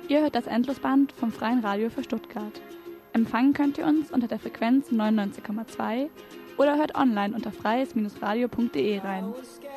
Ihr hört das Endlosband vom Freien Radio für Stuttgart. Empfangen könnt ihr uns unter der Frequenz 99,2 oder hört online unter freies-radio.de rein.